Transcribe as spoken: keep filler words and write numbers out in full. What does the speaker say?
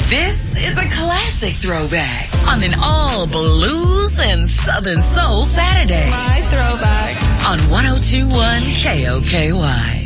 This is a classic throwback on an all blues and Southern soul Saturday. My throwback. On one oh two point one K O K Y.